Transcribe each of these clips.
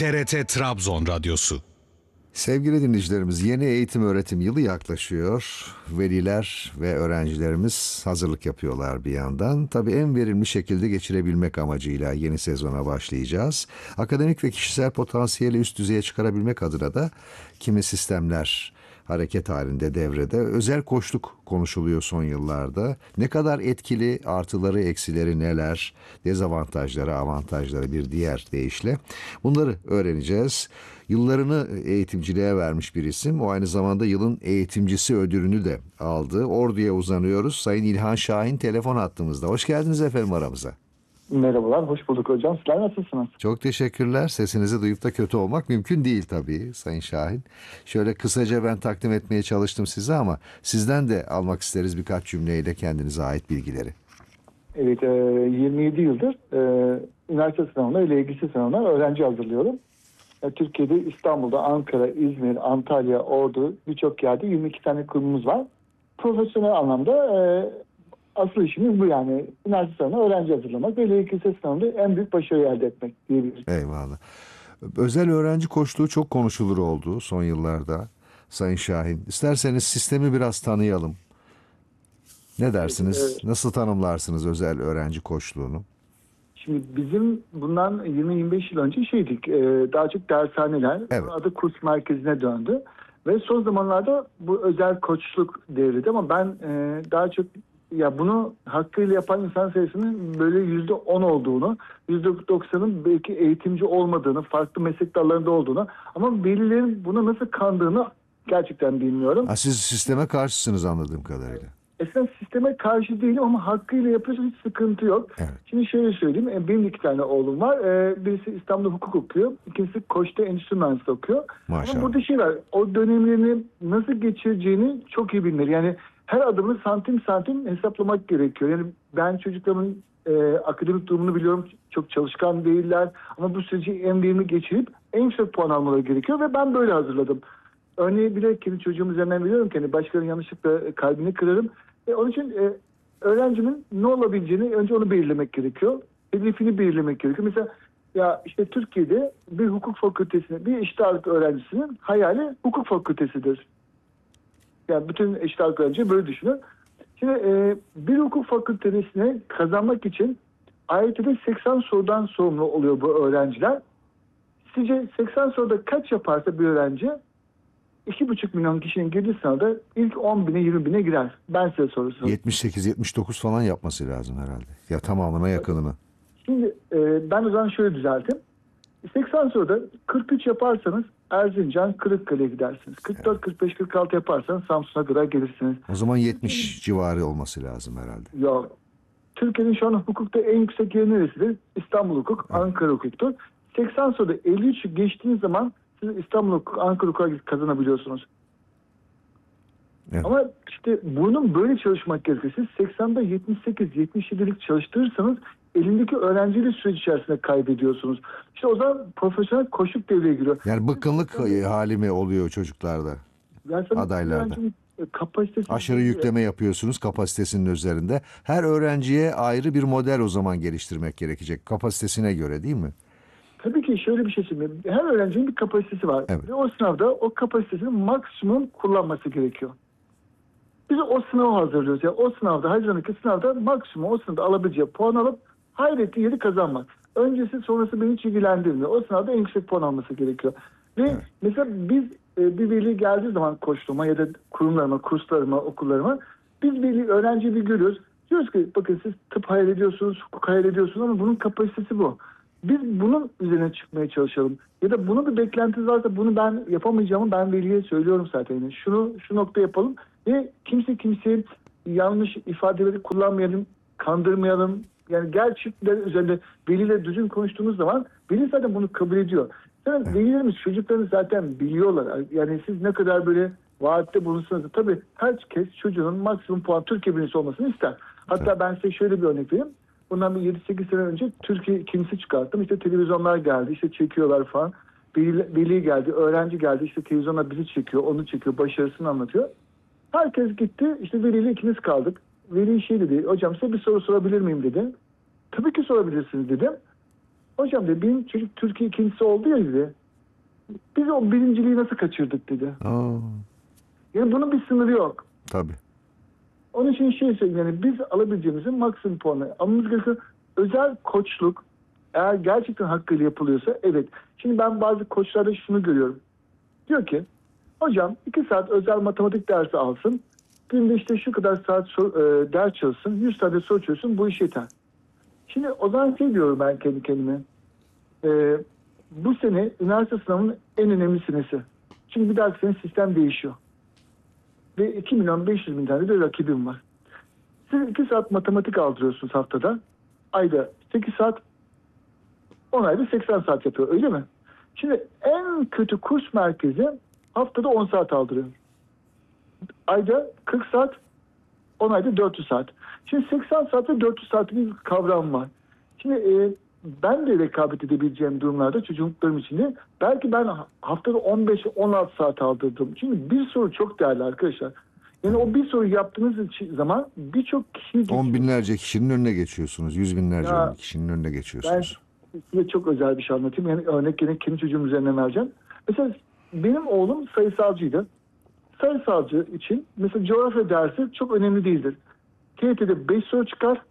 TRT Trabzon Radyosu. Sevgili dinleyicilerimiz, yeni eğitim öğretim yılı yaklaşıyor. Veliler ve öğrencilerimiz hazırlık yapıyorlar bir yandan. Tabii en verimli şekilde geçirebilmek amacıyla yeni sezona başlayacağız. Akademik ve kişisel potansiyeli üst düzeye çıkarabilmek adına da kimi sistemler hareket halinde, devrede. Özel koçluk konuşuluyor son yıllarda. Ne kadar etkili, artıları, eksileri neler, dezavantajları, avantajları bir diğer deyişle. Bunları öğreneceğiz. Yıllarını eğitimciliğe vermiş bir isim. O aynı zamanda yılın eğitimcisi ödülünü de aldı. Ordu'ya uzanıyoruz. Sayın İlhan Şahin telefon hattımızda. Hoş geldiniz efendim aramıza. Merhabalar, hoş bulduk hocam. Sizler nasılsınız? Çok teşekkürler. Sesinizi duyup da kötü olmak mümkün değil tabii Sayın Şahin. Şöyle kısaca ben takdim etmeye çalıştım size ama sizden de almak isteriz birkaç cümleyle kendinize ait bilgileri. Evet, 27 yıldır üniversite sınavına, LGS sınavına öğrenci hazırlıyorum. Türkiye'de İstanbul'da, Ankara, İzmir, Antalya, Ordu birçok yerde 22 tane kurumumuz var. Profesyonel anlamda asıl işimiz bu yani. Üniversite sınavına öğrenci hazırlamak ve LGS sınavında en büyük başarıyı elde etmek diyebiliriz. Eyvallah. Özel öğrenci koçluğu çok konuşulur oldu son yıllarda Sayın Şahin. İsterseniz sistemi biraz tanıyalım. Ne dersiniz? Nasıl tanımlarsınız özel öğrenci koçluğunu? Şimdi bizim bundan 20-25 yıl önce daha çok dershaneler, Evet. adı kurs merkezine döndü. Ve son zamanlarda bu özel koçluk devrildi ama ben daha çok bunu hakkıyla yapan insan sayısının böyle %10 olduğunu, %90'ın belki eğitimci olmadığını, farklı meslek dallarında olduğunu ama velilerin buna nasıl kandığını gerçekten bilmiyorum. Siz sisteme karşısınız anladığım kadarıyla. Esas sisteme karşı değilim ama hakkıyla yapıyorsa hiç sıkıntı yok. Evet. Şimdi şöyle söyleyeyim. Benim 2 tane oğlum var. Birisi İstanbul'da hukuk okuyor. İkincisi Koç'ta endüstri mühendisliği okuyor. Maşallah. Ama burada var. O dönemlerini nasıl geçireceğini çok iyi bilmeli. Yani her adımını santim santim hesaplamak gerekiyor. Yani ben çocuklarımın akademik durumunu biliyorum. Çok çalışkan değiller. Ama bu süreci en verimli geçirip en yüksek puan almaları gerekiyor. Ve ben böyle hazırladım. Örneği bile kendi çocuğum üzerinden biliyorum ki hani başkalarının yanlışlıkla kalbini kırarım. Onun için öğrencimin ne olabileceğini önce onu belirlemek gerekiyor. Hedefini belirlemek gerekiyor. Mesela Türkiye'de bir hukuk fakültesine, bir eşit ağırlık öğrencisinin hayali hukuk fakültesidir. Yani bütün eşit ağırlık öğrenci böyle düşünür. Şimdi bir hukuk fakültesine kazanmak için AYT'de 80 sorudan sorumlu oluyor bu öğrenciler. Sizce 80 soruda kaç yaparsa bir öğrenci 2,5 milyon kişinin girdiği sınavda ilk 10 bine 20 bine girer. Ben size sorusu. 78-79 falan yapması lazım herhalde. Ya tamamına yakınını. Şimdi ben o zaman şöyle düzelteyim. 80 soruda 43 yaparsanız Erzincan, Kırıkkale'ye gidersiniz. 44, 45, 46 yaparsanız Samsun'a kadar gelirsiniz. O zaman 70 civarı olması lazım herhalde. Yok. Türkiye'nin şu an hukukta en yüksek yeri neresidir? İstanbul Hukuk, Ankara Hukuk'tur. 80 soruda 53'ü geçtiğiniz zaman siz İstanbul Hukuk, Ankara Hukuk'a kazanabiliyorsunuz. Evet. Ama bunun böyle çalışmak gerekiyor. Siz 80'de 78-77'lik çalıştırırsanız elindeki öğrenciyle süreç içerisinde kaybediyorsunuz. O zaman profesyonel koçluk devreye giriyor. Yani bıkkınlık hali mi oluyor çocuklarda, adaylarda? Aşırı yükleme yapıyorsunuz kapasitesinin üzerinde. Her öğrenciye ayrı bir model o zaman geliştirmek gerekecek. Kapasitesine göre değil mi? Tabii ki şöyle bir şey söyleyeyim. Her öğrencinin bir kapasitesi var. Evet. Ve o sınavda o kapasitesini maksimum kullanması gerekiyor. Biz o sınavı hazırlıyoruz. Yani o sınavda, Haziran'daki sınavda maksimum o sınavda alabileceği puan alıp hayrettiği yeri kazanmak. Öncesi sonrası beni hiç ilgilendirmiyor. O sınavda en yüksek puan alması gerekiyor. Ve mesela biz bir veli geldiği zaman koçluğuma ya da kurumlarıma, kurslarıma, okullarıma biz öğrenciyi bir görüyoruz. Diyoruz ki bakın siz tıp hayal ediyorsunuz, hukuk hayal ediyorsunuz ama bunun kapasitesi bu. Biz bunun üzerine çıkmaya çalışalım. Ya da bunun bir beklentisi varsa bunu ben yapamayacağımı ben veliye söylüyorum zaten. Yani şu nokta yapalım ve kimseye yanlış ifadeleri kullanmayalım, kandırmayalım. Yani gerçekler üzerinde veliyle düzgün konuştuğumuz zaman veli zaten bunu kabul ediyor. Yani velilerimiz çocuklarını zaten biliyorlar. Yani siz ne kadar böyle vaatte bulunsanız da tabii herkes çocuğunun maksimum puan Türkiye birincisi olmasını ister. Hatta ben size şöyle bir örnek vereyim. Bundan bir 7-8 sene önce Türkiye ikincisi çıkarttım. Televizyonlar geldi, çekiyorlar falan. Veli geldi, öğrenci geldi, televizyonlar bizi çekiyor, onu çekiyor, başarısını anlatıyor. Herkes gitti, veliyle ikimiz kaldık. Veli dedi, hocam size bir soru sorabilir miyim dedi. Tabii ki sorabilirsiniz dedim. Hocam dedi benim çocuk Türkiye ikincisi oldu ya dedi. Biz o birinciliği nasıl kaçırdık dedi. Aa, Yani bunun bir sınırı yok. tabii. Onun için şey söyleyeyim, yani biz alabileceğimizin maksimum puanı almamız gerekiyor. Özel koçluk eğer gerçekten hakkıyla yapılıyorsa evet. Şimdi ben bazı koçlarda şunu görüyorum. Diyor ki hocam 2 saat özel matematik dersi alsın. Günde işte şu kadar saat ders çalışsın. 100 tane soru çözsün, bu iş yeter. Şimdi o zaman şey diyorum ben kendi kendime. Bu sene üniversite sınavının en önemli senesi. Çünkü bir dahaki sene sistem değişiyor. Ve 2.500.000 tane de rakibim var. Siz 2 saat matematik aldırıyorsunuz haftada. Ayda 8 saat, 10 ayda 80 saat yapıyor, öyle mi? Şimdi en kötü kurs merkezi haftada 10 saat aldırıyor. Ayda 40 saat, 10 ayda 400 saat. Şimdi 80 saat ve 400 saat bir kavram var. Şimdi ben de rekabet edebileceğim durumlarda çocuklarım için de belki ben haftada 15-16 saat aldırdım. Çünkü bir soru çok değerli arkadaşlar. Yani o bir soru yaptığınız zaman birçok kişi... 10 binlerce kişinin önüne geçiyorsunuz. 100 binlerce Ya, kişinin önüne geçiyorsunuz. Ben size çok özel bir şey anlatayım. Yani örnek yine kendi çocuğum üzerinden vereceğim. Mesela benim oğlum sayısalcıydı. Sayısalcı için mesela coğrafya dersi çok önemli değildir. TYT'de 5 soru çıkar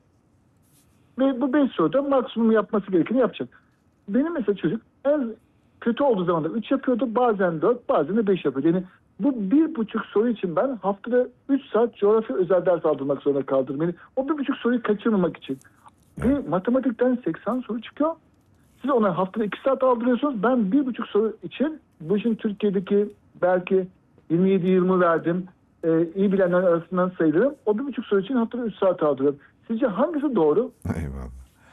ve bu 5 soruda maksimum yapması gerekeni yapacak. Benim mesela çocuk en kötü olduğu zaman da 3 yapıyordu, bazen 4, bazen de 5 yapıyordu. Yani bu 1,5 soru için ben haftada 3 saat coğrafya özel ders aldırmak zorunda kaldım. Yani o 1,5 soruyu kaçırmamak için. Ve matematikten 80 soru çıkıyor. Siz ona haftada 2 saat aldırıyorsunuz. Ben 1,5 soru için bu işin Türkiye'deki belki 27-20 verdim. İyi bilenler arasından sayılırım. O 1,5 soru için haftada 3 saat aldırıyorum. Sizce hangisi doğru? Eyvallah.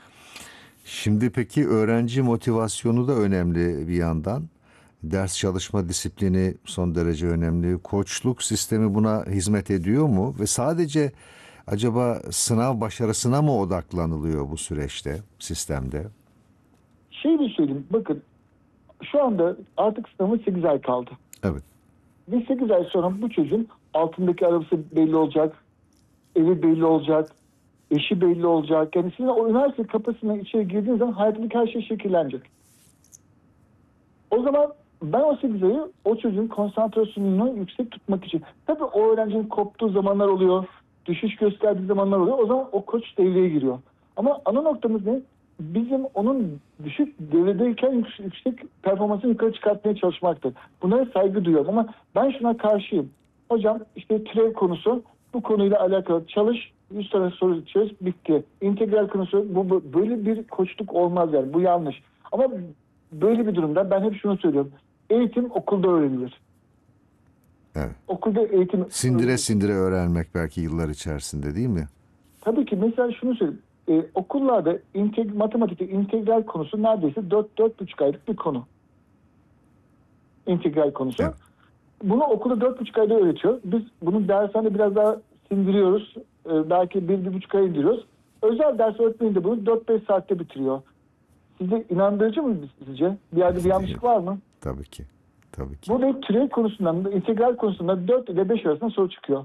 Şimdi peki öğrenci motivasyonu da önemli bir yandan. Ders çalışma disiplini son derece önemli. Koçluk sistemi buna hizmet ediyor mu? Ve sadece acaba sınav başarısına mı odaklanılıyor bu süreçte, sistemde? Şey bir söyleyeyim. Bakın şu anda artık sınavın 8 ay kaldı. Evet. Ve 8 ay sonra bu çocuğun altındaki arabası belli olacak. Evi belli olacak. Eşi belli olacak. Yani sizin o üniversite kapısına içeri girdiğiniz zaman hayatındaki her şey şekillenecek. O zaman ben o 8 ayı o çocuğun konsantrasyonunu yüksek tutmak için. Tabii o öğrencinin koptuğu zamanlar oluyor. Düşüş gösterdiği zamanlar oluyor. O zaman o koç devreye giriyor. Ama ana noktamız ne? Bizim onun düşük devredeyken yüksek performansını yukarı çıkartmaya çalışmaktır. Bunlara saygı duyuyorum ama ben şuna karşıyım. Hocam işte türev konusu, bu konuyla alakalı çalış, 100 tane soru çöz, bitti. İntegral konusu, bu böyle bir koçluk olmaz yani, bu yanlış. Ama böyle bir durumda ben hep şunu söylüyorum. Eğitim okulda öğrenilir. Evet. Okulda eğitim... Sindire sindire öğrenmek belki yıllar içerisinde, değil mi? Tabii ki mesela şunu söyleyeyim. Okullarda matematikte integral konusu neredeyse 4-4,5 aylık bir konu. İntegral konusu. Evet. Bunu okulda 4,5 ayda öğretiyor. Biz bunu dershanede biraz daha sindiriyoruz. Belki 1-1,5 ay indiriyoruz. Özel ders öğretmeni de bunu 4-5 saatte bitiriyor. Size inandırıcı mı sizce? Bir yerde bir yanlışlık var mı? Tabii ki. Tabii ki. Bu ve türev konusundan da integral konusundan 4 ile 5 arasında soru çıkıyor.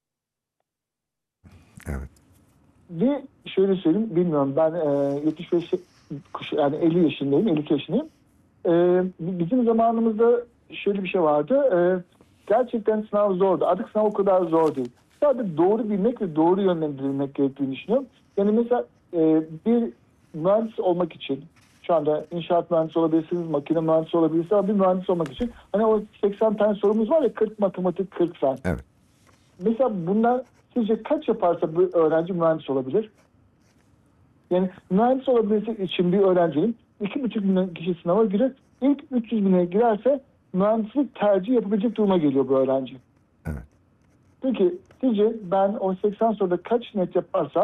Evet. Ve şöyle söyleyeyim, bilmiyorum, ben 75 yani 50 yaşındayım, 52 yaşındayım. Bizim zamanımızda şöyle bir şey vardı. Gerçekten sınav zordu. Artık sınav o kadar zor değil. Sadece doğru bilmek ve doğru yönlendirilmek gerektiğini düşünüyorum. Yani mesela bir mühendis olmak için, şu anda inşaat mühendisi olabilirsiniz, makine mühendisi olabilirsiniz ama bir mühendis olmak için hani o 80 tane sorumuz var ya, 40 matematik, 40 fen. Evet. Mesela bunlar sizce kaç yaparsa bu öğrenci mühendis olabilir? Yani mühendis olabilmesi için bir öğrencinin 2,5 milyon kişi sınava girer. İlk 300 bine girerse mühendislik tercih yapabilecek duruma geliyor bu öğrenci. Evet. Peki sizce ben o 80 soruda kaç net yaparsam